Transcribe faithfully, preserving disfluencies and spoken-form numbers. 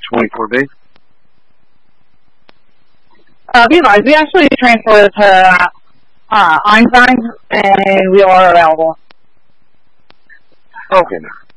twenty-four B? Uh, be advised, we actually transferred to uh, Einstein, and we are available. Okay, now.